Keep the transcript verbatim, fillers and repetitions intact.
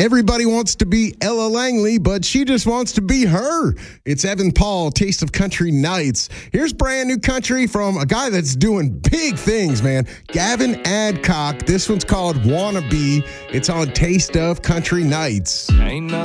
Everybody wants to be Ella Langley, but she just wants to be her. It's Evan Paul, Taste of Country Nights. Here's brand new country from a guy that's doing big things, man. Gavin Adcock. This one's called Wanna Be. It's on Taste of Country Nights. Ain't